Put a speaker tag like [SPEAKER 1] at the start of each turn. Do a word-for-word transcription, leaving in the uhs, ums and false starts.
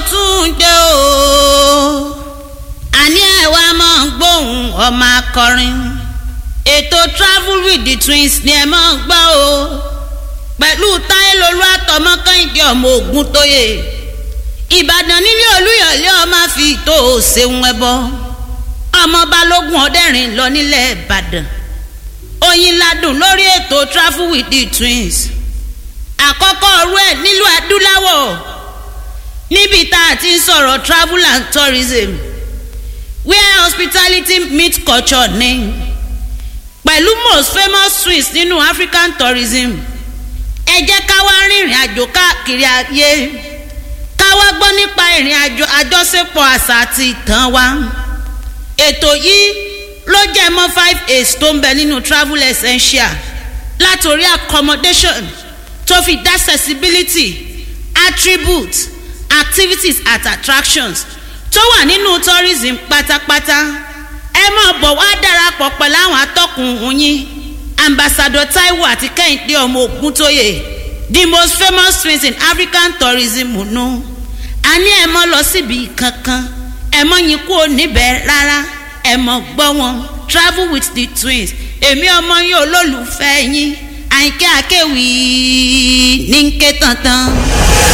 [SPEAKER 1] tún dé o àní ẹ wá mọ̀ gbóhùn ọmọ akọrin ètò travel with the twins ni ẹ mọ̀ gbọ́ o pẹ̀lú Táyélolú àtọmọ Kẹ́hìndé ọmọ Ògúntóyè Ìbàdàn nílé Olúyọ̀lé ọmọ fi tó ṣeun ẹbọ ọmọ Balógun ọdẹrin lọ nílẹ̀ Ìbàdàn oyin ládùn lórí ètò travel with the twins àkọ́kọ́ ọ̀rú ẹ̀ nílùú adúláwọ̀ níbi tá a ti ń sọ̀rọ̀ travel and tourism where hospitality meet culture ní pẹ̀lú most famous twins nínú African tourism ẹ jẹ́ ká wá rìnrìn àjò káàkiri ayé ká wá gbọ́ nípa ìrìn àjò àjọṣepọ̀ àṣà àti ìtàn wa ètò yìí ló jẹ́ mọ́ five aids tó ń bẹ nínú travel essential látòrí accommodation tó fi dá accessibility attributes activities at attractions tó wà nínú tourism pátápátá ẹ máa bọ̀ wá darapọ̀ pẹ̀lú àwọn atọ́kùn yín ambassador Taiwo àti Kẹ́hìndé ọmọ Ògúntóyè the most famous twins in African tourism nù a ní ẹ mọ́ lọ síbi kankan ẹ mọ́ yín kúrò níbẹ̀ rárá ẹ mọ́ gbọ́ wọn travel with the twins èmi ọmọ yín olólùfẹ́ yín Àyìnkẹ́ Akéwì ní ń ké tantan.